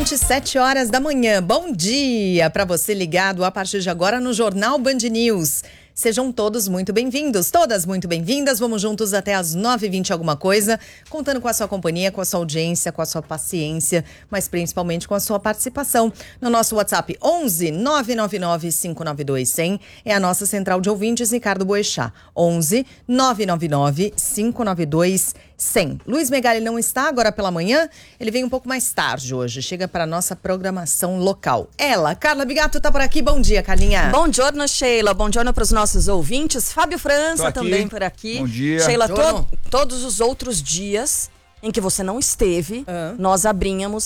gente, 7h. Bom dia para você ligado a partir de agora no Jornal Band News. Sejam todos muito bem-vindos, todas muito bem-vindas. Vamos juntos até às 9h20 alguma coisa, contando com a sua companhia, com a sua audiência, com a sua paciência, mas principalmente com a sua participação. No nosso WhatsApp 11 999 592 100 é a nossa central de ouvintes, Ricardo Boechat. 11 999 592 100. Luiz Megali não está agora pela manhã, ele vem um pouco mais tarde hoje, chega para a nossa programação local. Ela, Carla Bigato, tá por aqui. Bom dia, Carlinha. Bom giorno, Sheila. Bom giorno para os nossos ouvintes. Fábio França também por aqui. Bom dia. Sheila, todos os outros dias em que você não esteve, nós abrinhamos.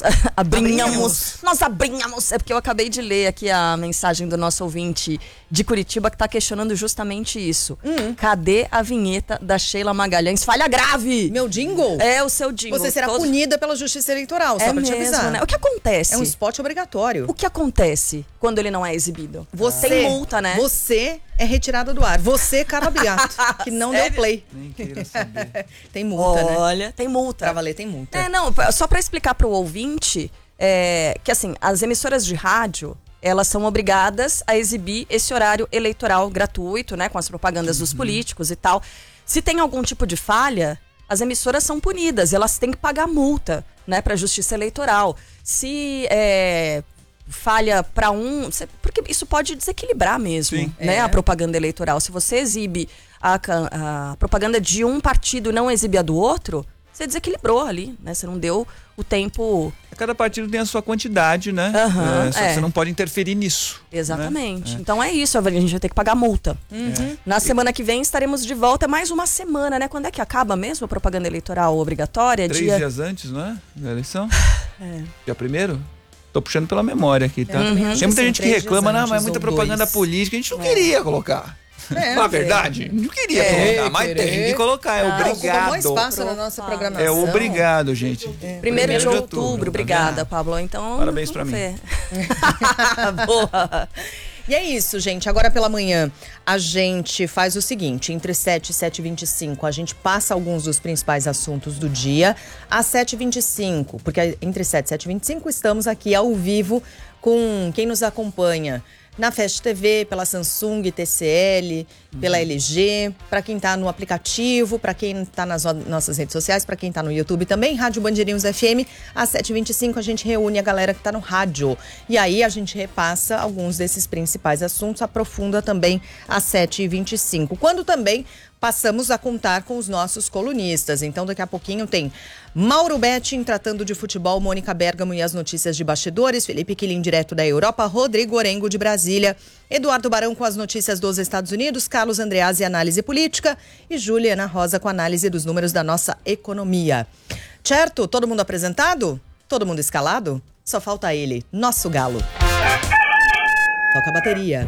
É porque eu acabei de ler aqui a mensagem do nosso ouvinte de Curitiba que está questionando justamente isso. Cadê a vinheta da Sheila Magalhães? Falha grave! Meu jingle? É o seu jingle. Você será punida pela Justiça Eleitoral, só pra te avisar. Né? O que acontece? É um spot obrigatório. O que acontece quando ele não é exibido? Tem multa, né? Você é retirada do ar. Você, Carla Bigato, que não deu play. Nem queira saber. Tem multa, né? Olha, tem multa. Pra valer tem multa. Só pra explicar pro ouvinte, que assim, as emissoras de rádio, elas são obrigadas a exibir esse horário eleitoral gratuito, né? Com as propagandas dos políticos e tal. Se tem algum tipo de falha, as emissoras são punidas, elas têm que pagar multa, né? Pra Justiça Eleitoral. Se falha para porque isso pode desequilibrar mesmo, sim, né? A propaganda eleitoral. Se você exibe a propaganda de um partido e não exibe a do outro, você desequilibrou ali, né? Você não deu o tempo. Cada partido tem a sua quantidade, né? Só que você não pode interferir nisso. Exatamente. Né? Então é isso, a gente vai ter que pagar multa. Na semana que vem estaremos de volta, mais uma semana, né? Quando é que acaba mesmo a propaganda eleitoral obrigatória? 3 dias antes, não é? Da eleição? Dia 1º? Tô puxando pela memória aqui, tá? Tem muita gente que reclama, não, mas é muita propaganda política. A gente não queria colocar. Na verdade, não queria colocar, mas tem que colocar, é obrigado. Ocupa mais espaço na nossa programação. É obrigado, gente. 1º de outubro, obrigada, Pablo. Então, parabéns pra mim. Boa. E é isso, gente. Agora pela manhã a gente faz o seguinte, entre 7 e 7h25 a gente passa alguns dos principais assuntos do dia. Às 7h25, porque entre 7 e 7h25 estamos aqui ao vivo com quem nos acompanha na Fast TV, pela Samsung, TCL, pela LG, para quem tá no aplicativo, para quem tá nas nossas redes sociais, para quem tá no YouTube também, Rádio Band News FM. Às 7h25 a gente reúne a galera que tá no rádio. E aí a gente repassa alguns desses principais assuntos, aprofunda também às 7h25. Quando também passamos a contar com os nossos colunistas. Então, daqui a pouquinho tem Mauro Betting tratando de futebol, Mônica Bergamo e as notícias de bastidores, Felipe Quilin direto da Europa, Rodrigo Orengo de Brasília, Eduardo Barão com as notícias dos Estados Unidos, Carlos Andreazzi análise política e Juliana Rosa com análise dos números da nossa economia. Certo? Todo mundo apresentado? Todo mundo escalado? Só falta ele, nosso galo. Toca a bateria.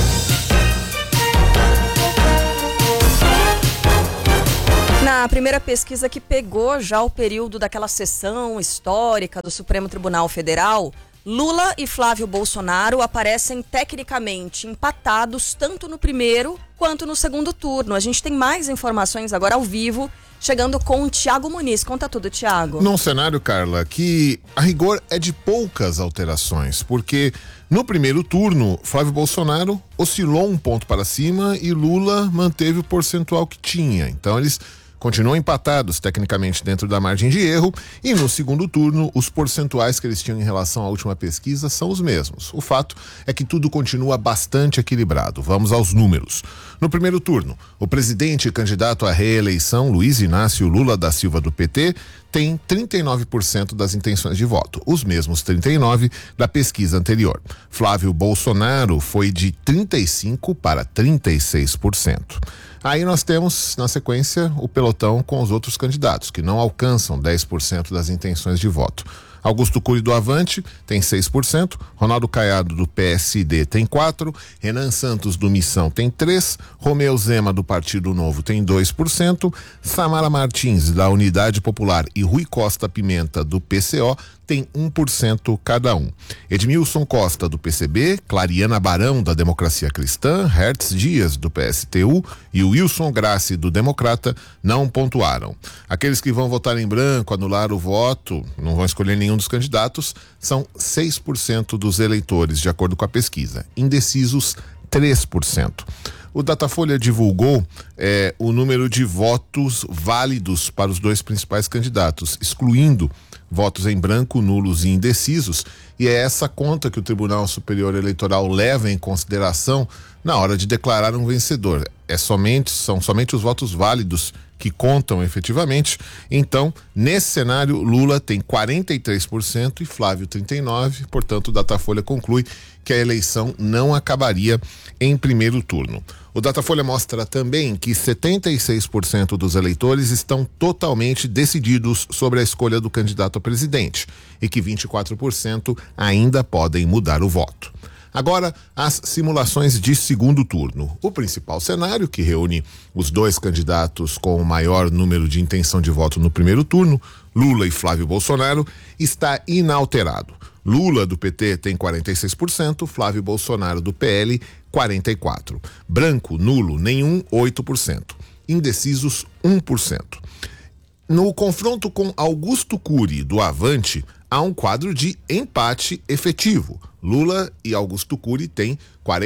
Na primeira pesquisa que pegou já o período daquela sessão histórica do Supremo Tribunal Federal, Lula e Flávio Bolsonaro aparecem tecnicamente empatados tanto no primeiro quanto no segundo turno. A gente tem mais informações agora ao vivo, chegando com o Thiago Muniz. Conta tudo, Thiago. Num cenário, Carla, que a rigor é de poucas alterações, porque no primeiro turno, Flávio Bolsonaro oscilou um ponto para cima e Lula manteve o percentual que tinha. Então eles continuam empatados tecnicamente dentro da margem de erro e no segundo turno os percentuais que eles tinham em relação à última pesquisa são os mesmos. O fato é que tudo continua bastante equilibrado. Vamos aos números. No primeiro turno, o presidente e candidato à reeleição, Luiz Inácio Lula da Silva do PT, tem 39% das intenções de voto, os mesmos 39% da pesquisa anterior. Flávio Bolsonaro foi de 35% para 36%. Aí nós temos, na sequência, o pelotão com os outros candidatos, que não alcançam 10% das intenções de voto. Augusto Cury do Avante tem 6%, Ronaldo Caiado do PSD tem 4%, Renan Santos do Missão tem 3%, Romeu Zema do Partido Novo tem 2%, Samara Martins da Unidade Popular e Rui Costa Pimenta do PCO tem 1% cada um. Edmilson Costa do PCB, Clariana Barão da Democracia Cristã, Hertz Dias do PSTU e Wilson Grassi do Democrata não pontuaram. Aqueles que vão votar em branco, anular o voto, não vão escolher ninguém nenhum dos candidatos são 6% dos eleitores, de acordo com a pesquisa. Indecisos, 3%. O Datafolha divulgou o número de votos válidos para os dois principais candidatos, excluindo votos em branco, nulos e indecisos, e é essa conta que o Tribunal Superior Eleitoral leva em consideração na hora de declarar um vencedor. São somente os votos válidos que contam efetivamente. Então, nesse cenário, Lula tem 43% e Flávio 39%, portanto, o Datafolha conclui que a eleição não acabaria em primeiro turno. O Datafolha mostra também que 76% dos eleitores estão totalmente decididos sobre a escolha do candidato a presidente e que 24% ainda podem mudar o voto. Agora, as simulações de segundo turno. O principal cenário, que reúne os dois candidatos com o maior número de intenção de voto no primeiro turno, Lula e Flávio Bolsonaro, está inalterado. Lula, do PT, tem 46%, Flávio Bolsonaro, do PL, 44%. Branco, nulo, nenhum, 8%. Indecisos, 1%. No confronto com Augusto Cury, do Avante, há um quadro de empate efetivo. Lula e Augusto Cury têm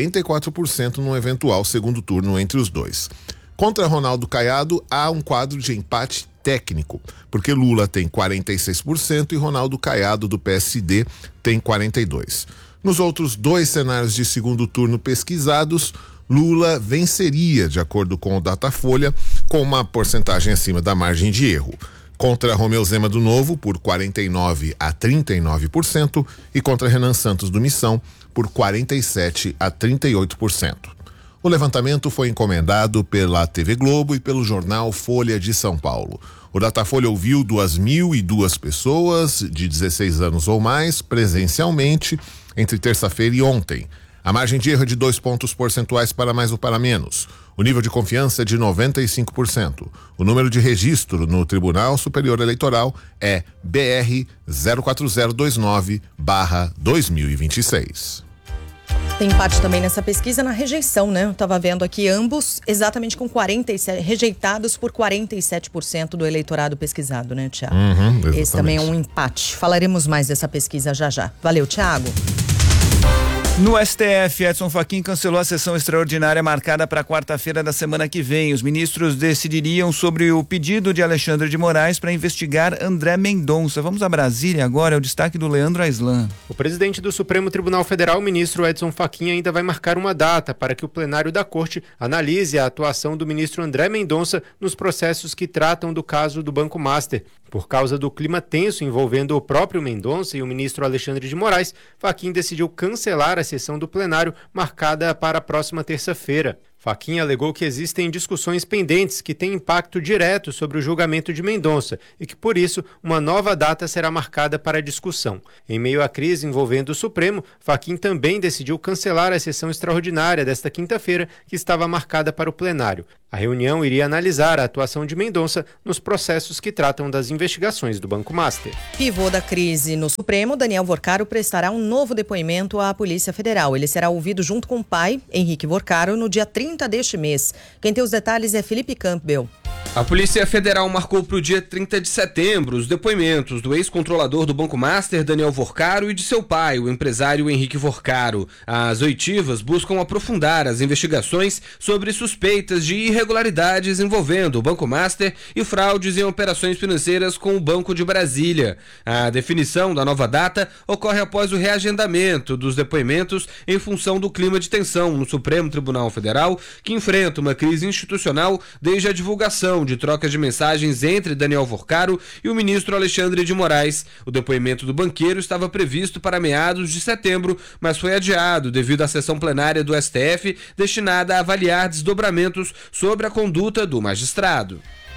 44% no eventual segundo turno entre os dois. Contra Ronaldo Caiado, há um quadro de empate técnico, porque Lula tem 46% e Ronaldo Caiado, do PSD, tem 42%. Nos outros dois cenários de segundo turno pesquisados, Lula venceria, de acordo com o Datafolha, com uma porcentagem acima da margem de erro. Contra Romeu Zema do Novo, por 49% a 39%, e contra Renan Santos do Missão, por 47% a 38%. O levantamento foi encomendado pela TV Globo e pelo jornal Folha de São Paulo. O Datafolha ouviu 2.002 pessoas de 16 anos ou mais presencialmente entre terça-feira e ontem. A margem de erro é de 2 pontos percentuais para mais ou para menos. O nível de confiança é de 95%. O número de registro no Tribunal Superior Eleitoral é BR 04029/2026. Tem empate também nessa pesquisa na rejeição, né? Eu estava vendo aqui ambos exatamente com 47%, rejeitados por 47% do eleitorado pesquisado, né, Thiago? Esse também é um empate. Falaremos mais dessa pesquisa já já. Valeu, Thiago. No STF, Edson Fachin cancelou a sessão extraordinária marcada para quarta-feira da semana que vem. Os ministros decidiriam sobre o pedido de Alexandre de Moraes para investigar André Mendonça. Vamos a Brasília agora, é o destaque do Leandro Aislan. O presidente do Supremo Tribunal Federal, o ministro Edson Fachin, ainda vai marcar uma data para que o plenário da Corte analise a atuação do ministro André Mendonça nos processos que tratam do caso do Banco Master. Por causa do clima tenso envolvendo o próprio Mendonça e o ministro Alexandre de Moraes, Fachin decidiu cancelar a sessão do plenário marcada para a próxima terça-feira. Fachin alegou que existem discussões pendentes que têm impacto direto sobre o julgamento de Mendonça e que, por isso, uma nova data será marcada para a discussão. Em meio à crise envolvendo o Supremo, Fachin também decidiu cancelar a sessão extraordinária desta quinta-feira, que estava marcada para o plenário. A reunião iria analisar a atuação de Mendonça nos processos que tratam das investigações do Banco Master. Pivô da crise no Supremo, Daniel Vorcaro prestará um novo depoimento à Polícia Federal. Ele será ouvido junto com o pai, Henrique Vorcaro, no dia 30 deste mês. Quem tem os detalhes é Felipe Campbell. A Polícia Federal marcou para o dia 30 de setembro os depoimentos do ex-controlador do Banco Master, Daniel Vorcaro, e de seu pai, o empresário Henrique Vorcaro. As oitivas buscam aprofundar as investigações sobre suspeitas de irregularidades envolvendo o Banco Master e fraudes em operações financeiras com o Banco de Brasília. A definição da nova data ocorre após o reagendamento dos depoimentos em função do clima de tensão no Supremo Tribunal Federal, que enfrenta uma crise institucional desde a divulgação de trocas de mensagens entre Daniel Vorcaro e o ministro Alexandre de Moraes. O depoimento do banqueiro estava previsto para meados de setembro, mas foi adiado devido à sessão plenária do STF destinada a avaliar desdobramentos sobre a conduta do magistrado.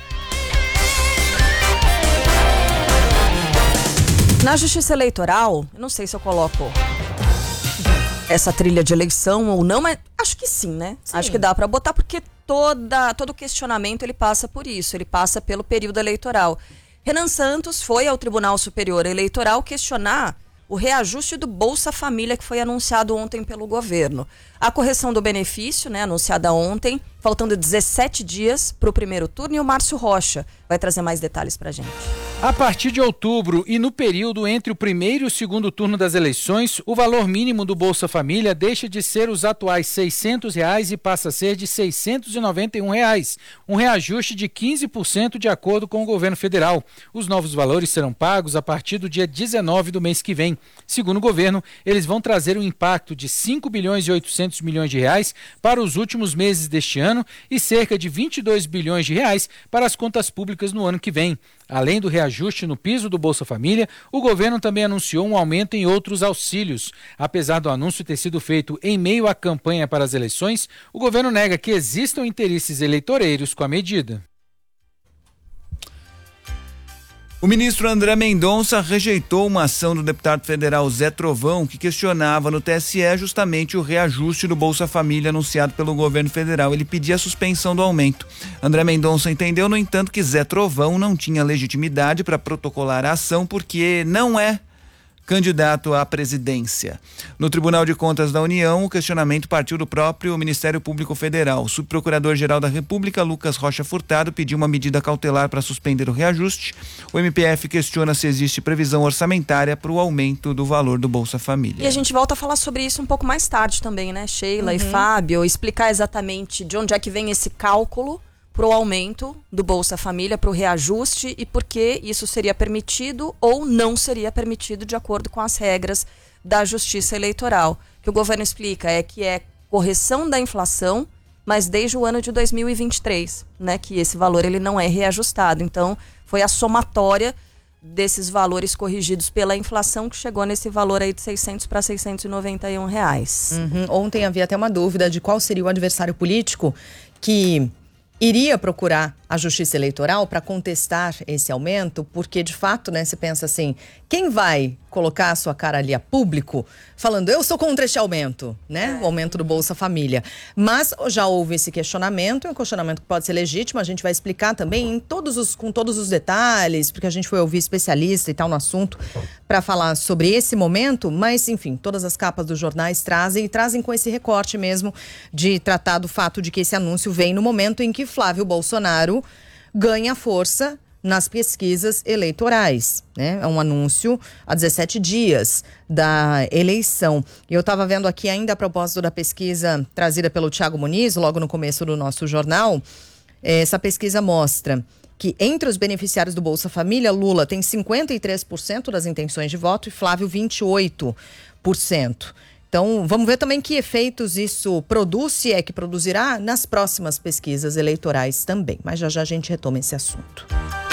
Na Justiça Eleitoral, eu não sei se eu coloco essa trilha de eleição ou não, mas acho que sim, né? Sim. Acho que dá para botar, porque todo questionamento ele passa por isso, ele passa pelo período eleitoral. Renan Santos foi ao Tribunal Superior Eleitoral questionar o reajuste do Bolsa Família que foi anunciado ontem pelo governo. A correção do benefício, né, anunciada ontem, faltando 17 dias para o primeiro turno, e o Márcio Rocha vai trazer mais detalhes para a gente. A partir de outubro e no período entre o primeiro e o segundo turno das eleições, o valor mínimo do Bolsa Família deixa de ser os atuais R$ 600 e passa a ser de R$ 691, um reajuste de 15% de acordo com o governo federal. Os novos valores serão pagos a partir do dia 19 do mês que vem. Segundo o governo, eles vão trazer um impacto de 5 bilhões e 800 milhões de reais para os últimos meses deste ano e cerca de 22 bilhões de reais para as contas públicas no ano que vem. Além do reajuste no piso do Bolsa Família, o governo também anunciou um aumento em outros auxílios. Apesar do anúncio ter sido feito em meio à campanha para as eleições, o governo nega que existam interesses eleitoreiros com a medida. O ministro André Mendonça rejeitou uma ação do deputado federal Zé Trovão, que questionava no TSE justamente o reajuste do Bolsa Família anunciado pelo governo federal. Ele pedia a suspensão do aumento. André Mendonça entendeu, no entanto, que Zé Trovão não tinha legitimidade para protocolar a ação porque não é candidato à presidência. No Tribunal de Contas da União, o questionamento partiu do próprio Ministério Público Federal. O subprocurador-geral da República, Lucas Rocha Furtado, pediu uma medida cautelar para suspender o reajuste. O MPF questiona se existe previsão orçamentária para o aumento do valor do Bolsa Família. E a gente volta a falar sobre isso um pouco mais tarde também, né, Sheila e Fábio, explicar exatamente de onde é que vem esse cálculo para o aumento do Bolsa Família, para o reajuste e por que isso seria permitido ou não seria permitido de acordo com as regras da Justiça Eleitoral. O que o governo explica é que é correção da inflação, mas desde o ano de 2023, né, que esse valor ele não é reajustado. Então, foi a somatória desses valores corrigidos pela inflação que chegou nesse valor aí de 600 para 691 reais. Ontem havia até uma dúvida de qual seria o adversário político que iria procurar a Justiça Eleitoral para contestar esse aumento, porque de fato, né, você pensa assim, quem vai colocar a sua cara ali a público falando, eu sou contra este aumento, né? O aumento do Bolsa Família. Mas já houve esse questionamento, um questionamento que pode ser legítimo, a gente vai explicar também com todos os detalhes, porque a gente foi ouvir especialista e tal no assunto para falar sobre esse momento, mas enfim, todas as capas dos jornais trazem com esse recorte mesmo de tratar do fato de que esse anúncio vem no momento em que Flávio Bolsonaro ganha força nas pesquisas eleitorais, né? É um anúncio há 17 dias da eleição. E eu estava vendo aqui ainda a propósito da pesquisa trazida pelo Thiago Muniz, logo no começo do nosso jornal. Essa pesquisa mostra que entre os beneficiários do Bolsa Família, Lula tem 53% das intenções de voto e Flávio 28%. Então, vamos ver também que efeitos isso produz, se é que produzirá, nas próximas pesquisas eleitorais também. Mas já a gente retoma esse assunto.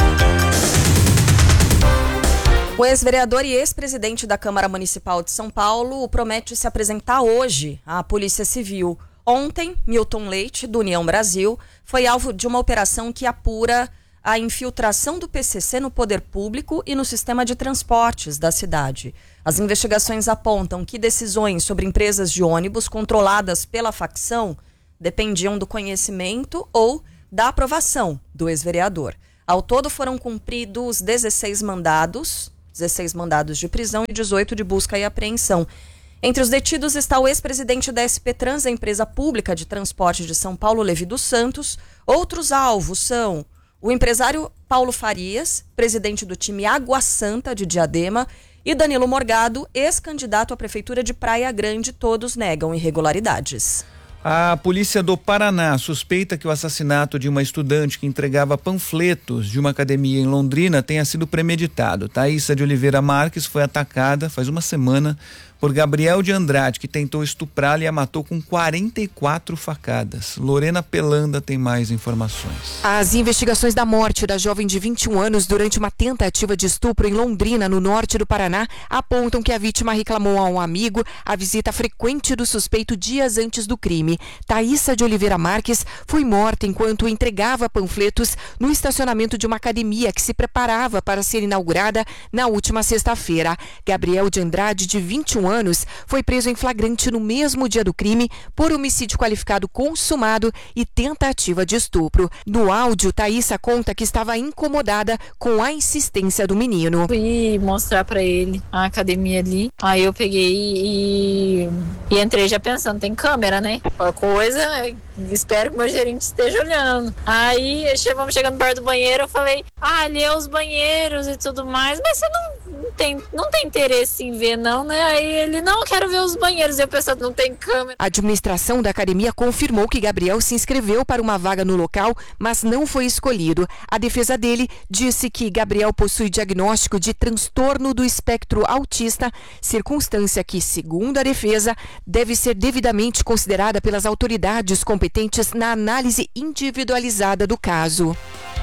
O ex-vereador e ex-presidente da Câmara Municipal de São Paulo promete se apresentar hoje à Polícia Civil. Ontem, Milton Leite, do União Brasil, foi alvo de uma operação que apura a infiltração do PCC no poder público e no sistema de transportes da cidade. As investigações apontam que decisões sobre empresas de ônibus controladas pela facção dependiam do conhecimento ou da aprovação do ex-vereador. Ao todo foram cumpridos 16 mandados de prisão e 18 de busca e apreensão. Entre os detidos está o ex-presidente da SP Trans, a empresa pública de transporte de São Paulo, Levi dos Santos. Outros alvos são o empresário Paulo Farias, presidente do time Água Santa de Diadema, e Danilo Morgado, ex-candidato à prefeitura de Praia Grande. Todos negam irregularidades. A polícia do Paraná suspeita que o assassinato de uma estudante que entregava panfletos de uma academia em Londrina tenha sido premeditado. Thaísa de Oliveira Marques foi atacada faz uma semana por Gabriel de Andrade, que tentou estuprá-la e a matou com 44 facadas. Lorena Pelanda tem mais informações. As investigações da morte da jovem de 21 anos durante uma tentativa de estupro em Londrina, no norte do Paraná, apontam que a vítima reclamou a um amigo a visita frequente do suspeito dias antes do crime. Thaísa de Oliveira Marques foi morta enquanto entregava panfletos no estacionamento de uma academia que se preparava para ser inaugurada na última sexta-feira. Gabriel de Andrade, de 21 anos, anos, foi preso em flagrante no mesmo dia do crime por homicídio qualificado consumado e tentativa de estupro. No áudio, Thaísa conta que estava incomodada com a insistência do menino. Fui mostrar pra ele a academia ali, aí eu peguei e entrei já pensando, tem câmera, né? Qualquer coisa, espero que meu gerente esteja olhando. Aí vamos chegando perto do banheiro, eu falei, ali é os banheiros e tudo mais, mas você não tem interesse em ver não, né? Aí ele, não, eu quero ver os banheiros. Eu pensando, não tem câmera. A administração da academia confirmou que Gabriel se inscreveu para uma vaga no local, mas não foi escolhido. A defesa dele disse que Gabriel possui diagnóstico de transtorno do espectro autista, circunstância que, segundo a defesa, deve ser devidamente considerada pelas autoridades competentes na análise individualizada do caso.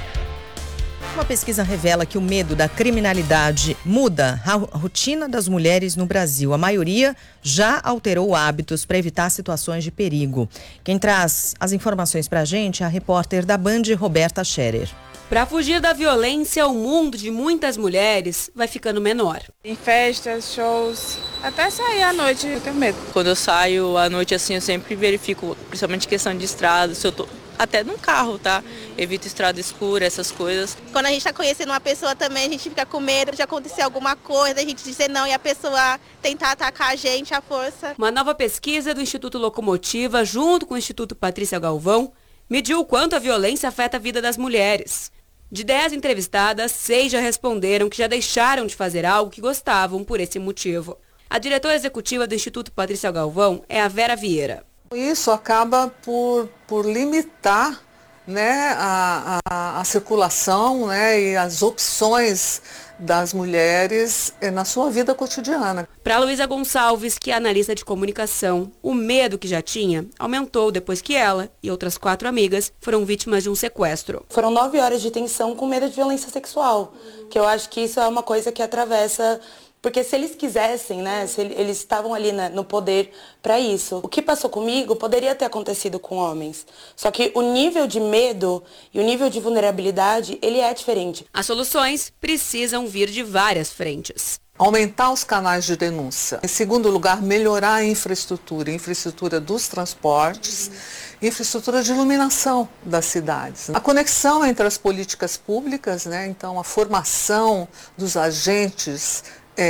Uma pesquisa revela que o medo da criminalidade muda a rotina das mulheres no Brasil. A maioria já alterou hábitos para evitar situações de perigo. Quem traz as informações para a gente é a repórter da Band, Roberta Scherer. Para fugir da violência, o mundo de muitas mulheres vai ficando menor. Em festas, shows, até sair à noite eu tenho medo. Quando eu saio à noite assim, eu sempre verifico, principalmente questão de estrada, se eu tô até num carro, tá? Evito estrada escura, essas coisas. Quando a gente tá conhecendo uma pessoa também, a gente fica com medo de acontecer alguma coisa, a gente dizer não e a pessoa tentar atacar a gente à força. Uma nova pesquisa do Instituto Locomotiva, junto com o Instituto Patrícia Galvão, mediu o quanto a violência afeta a vida das mulheres. De 10 entrevistadas, 6 já responderam que já deixaram de fazer algo que gostavam por esse motivo. A diretora executiva do Instituto Patrícia Galvão é a Vera Vieira. Isso acaba por limitar, né, a circulação, né, e as opções das mulheres na sua vida cotidiana. Para Luísa Gonçalves, que é analista de comunicação, o medo que já tinha aumentou depois que ela e outras 4 amigas foram vítimas de um sequestro. Foram 9 horas de tensão com medo de violência sexual, que eu acho que isso é uma coisa que atravessa. Porque se eles quisessem, né, se eles estavam ali no poder para isso. O que passou comigo poderia ter acontecido com homens. Só que o nível de medo e o nível de vulnerabilidade, ele é diferente. As soluções precisam vir de várias frentes. Aumentar os canais de denúncia. Em segundo lugar, melhorar a infraestrutura dos transportes, infraestrutura de iluminação das cidades. A conexão entre as políticas públicas, né, então a formação dos agentes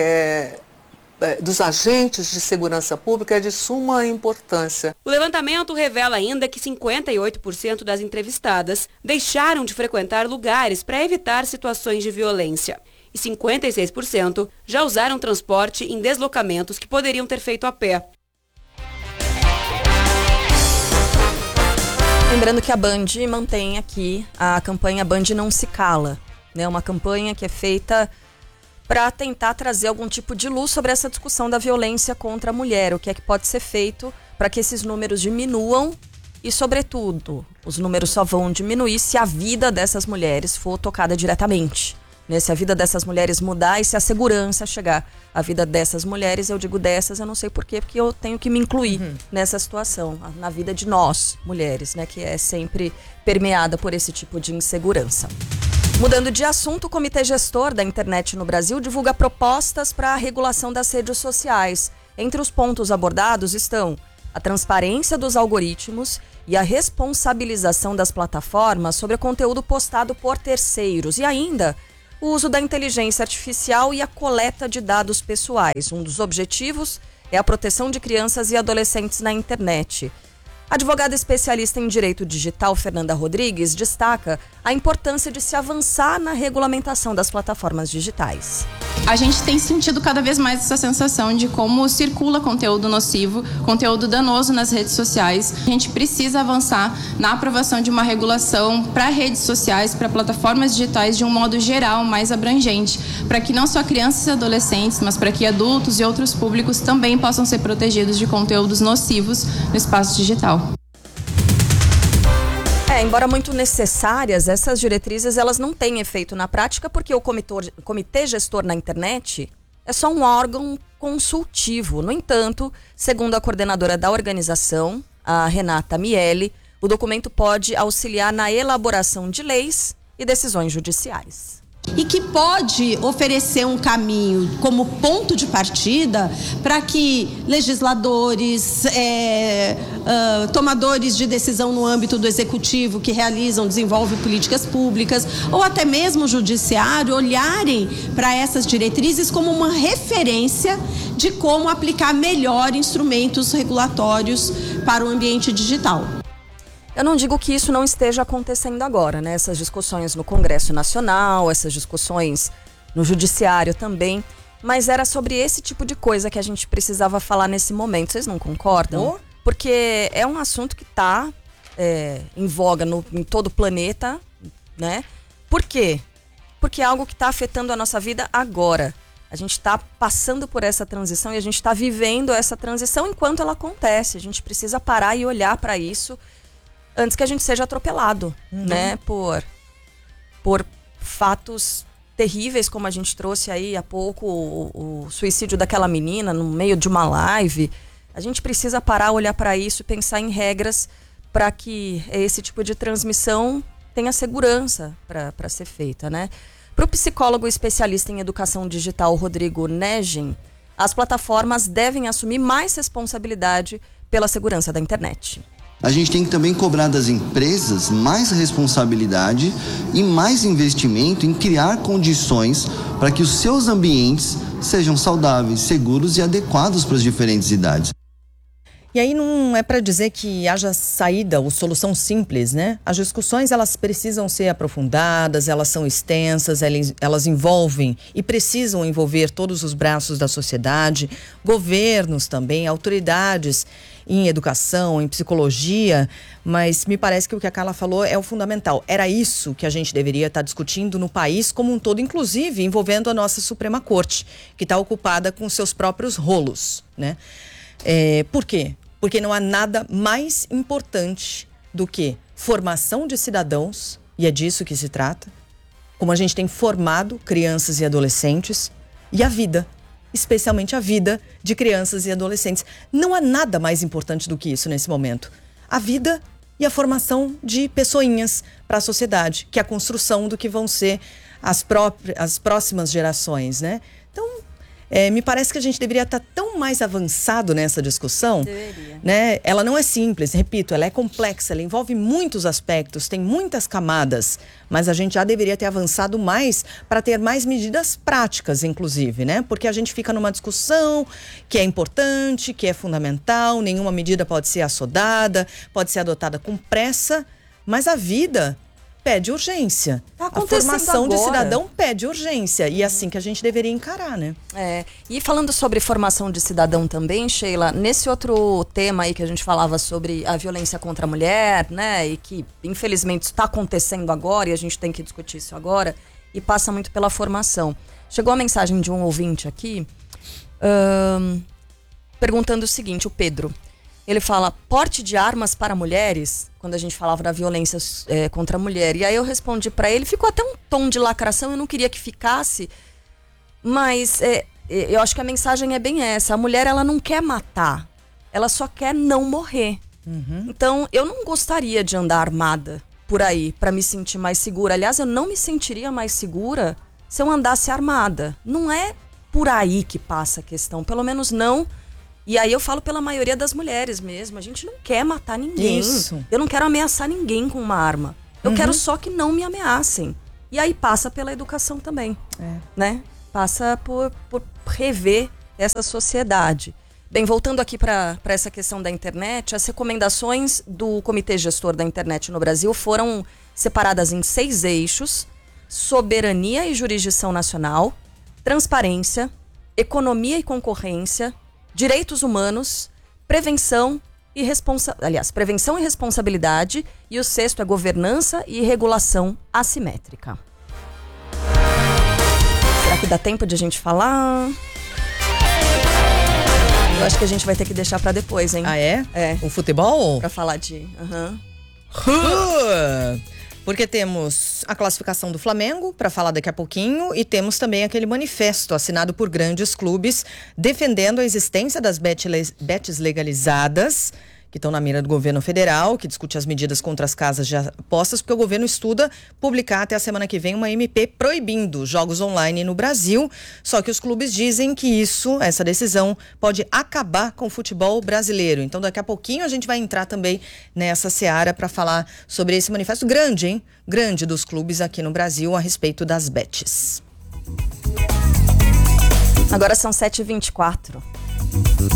de segurança pública é de suma importância. O levantamento revela ainda que 58% das entrevistadas deixaram de frequentar lugares para evitar situações de violência. E 56% já usaram transporte em deslocamentos que poderiam ter feito a pé. Lembrando que a Band mantém aqui a campanha Band Não Se Cala, né? Uma campanha que é feita para tentar trazer algum tipo de luz sobre essa discussão da violência contra a mulher. O que é que pode ser feito para que esses números diminuam e, sobretudo, os números só vão diminuir se a vida dessas mulheres for tocada diretamente. Né? Se a vida dessas mulheres mudar e se a segurança chegar à vida dessas mulheres, eu digo dessas, eu não sei por quê, porque eu tenho que me incluir nessa situação, na vida de nós, mulheres, né? Que é sempre permeada por esse tipo de insegurança. Mudando de assunto, o Comitê Gestor da Internet no Brasil divulga propostas para a regulação das redes sociais. Entre os pontos abordados estão a transparência dos algoritmos e a responsabilização das plataformas sobre o conteúdo postado por terceiros e ainda o uso da inteligência artificial e a coleta de dados pessoais. Um dos objetivos é a proteção de crianças e adolescentes na internet. A advogada especialista em direito digital, Fernanda Rodrigues, destaca a importância de se avançar na regulamentação das plataformas digitais. A gente tem sentido cada vez mais essa sensação de como circula conteúdo nocivo, conteúdo danoso nas redes sociais. A gente precisa avançar na aprovação de uma regulação para redes sociais, para plataformas digitais de um modo geral, mais abrangente, para que não só crianças e adolescentes, mas para que adultos e outros públicos também possam ser protegidos de conteúdos nocivos no espaço digital. Embora muito necessárias, essas diretrizes elas não têm efeito na prática porque o Comitê Gestor na Internet é só um órgão consultivo. No entanto, segundo a coordenadora da organização, a Renata Miele, o documento pode auxiliar na elaboração de leis e decisões judiciais. e que pode oferecer um caminho como ponto de partida para que legisladores, tomadores de decisão no âmbito do executivo que desenvolvem políticas públicas, ou até mesmo o judiciário, olharem para essas diretrizes como uma referência de como aplicar melhor instrumentos regulatórios para o ambiente digital. Eu não digo que isso não esteja acontecendo agora, né? Essas discussões no Congresso Nacional, essas discussões no Judiciário também, mas era sobre esse tipo de coisa que a gente precisava falar nesse momento. Vocês não concordam? Porque é um assunto que está em voga em todo o planeta, né? Por quê? Porque é algo que está afetando a nossa vida agora. A gente está passando por essa transição e a gente está vivendo essa transição enquanto ela acontece. A gente precisa parar e olhar para isso antes que a gente seja atropelado, né? Por fatos terríveis, como a gente trouxe aí há pouco, o suicídio daquela menina no meio de uma live. A gente precisa parar, olhar para isso e pensar em regras para que esse tipo de transmissão tenha segurança para ser feita, né? Para o psicólogo especialista em educação digital, Rodrigo Negin, as plataformas devem assumir mais responsabilidade pela segurança da internet. A gente tem que também cobrar das empresas mais responsabilidade e mais investimento em criar condições para que os seus ambientes sejam saudáveis, seguros e adequados para as diferentes idades. E aí não é para dizer que haja saída ou solução simples, né? As discussões, elas precisam ser aprofundadas, elas são extensas, elas envolvem e precisam envolver todos os braços da sociedade, governos também, autoridades em educação, em psicologia, mas me parece que o que a Carla falou é o fundamental. Era isso que a gente deveria estar discutindo no país como um todo, inclusive envolvendo a nossa Suprema Corte, que está ocupada com seus próprios rolos, né? Por quê? Porque não há nada mais importante do que formação de cidadãos, e é disso que se trata, como a gente tem formado crianças e adolescentes, e a vida, especialmente a vida de crianças e adolescentes. Não há nada mais importante do que isso nesse momento. A vida e a formação de pessoinhas para a sociedade, que é a construção do que vão ser as próximas gerações, né? Então, me parece que a gente deveria estar tão mais avançado nessa discussão, né? Ela não é simples, repito, ela é complexa, ela envolve muitos aspectos, tem muitas camadas, mas a gente já deveria ter avançado mais para ter mais medidas práticas, inclusive, né? Porque a gente fica numa discussão que é importante, que é fundamental, nenhuma medida pode ser assodada, pode ser adotada com pressa, mas a vida pede urgência. A formação agora. De cidadão pede urgência. E é assim que a gente deveria encarar, né? E falando sobre formação de cidadão também, Sheila, nesse outro tema aí que a gente falava sobre a violência contra a mulher, né? E que, infelizmente, está acontecendo agora e a gente tem que discutir isso agora. E passa muito pela formação. Chegou a mensagem de um ouvinte aqui perguntando o seguinte, o Pedro. Ele fala, porte de armas para mulheres, quando a gente falava da violência contra a mulher. E aí eu respondi para ele, ficou até um tom de lacração, eu não queria que ficasse, mas eu acho que a mensagem é bem essa. A mulher, ela não quer matar, ela só quer não morrer. Então, eu não gostaria de andar armada por aí para me sentir mais segura. Aliás, eu não me sentiria mais segura se eu andasse armada. Não é por aí que passa a questão, pelo menos não. E aí eu falo pela maioria das mulheres mesmo. A gente não quer matar ninguém. Isso. Eu não quero ameaçar ninguém com uma arma. Eu quero só que não me ameacem. E aí passa pela educação também. Né? Passa por rever essa sociedade. Bem, voltando aqui para essa questão da internet, as recomendações do Comitê Gestor da Internet no Brasil foram separadas em 6 eixos: soberania e jurisdição nacional, transparência, economia e concorrência, direitos humanos, prevenção e responsabilidade, e o 6º é governança e regulação assimétrica. Será que dá tempo de a gente falar? Eu acho que a gente vai ter que deixar pra depois, hein? Ah, é? O futebol? Pra falar de... Porque temos a classificação do Flamengo, para falar daqui a pouquinho, e temos também aquele manifesto assinado por grandes clubes defendendo a existência das bets legalizadas que estão na mira do governo federal, que discute as medidas contra as casas de apostas, porque o governo estuda publicar até a semana que vem uma MP proibindo jogos online no Brasil. Só que os clubes dizem que essa decisão pode acabar com o futebol brasileiro. Então daqui a pouquinho a gente vai entrar também nessa seara para falar sobre esse manifesto grande, hein? Grande dos clubes aqui no Brasil a respeito das bets. Agora são 7h24.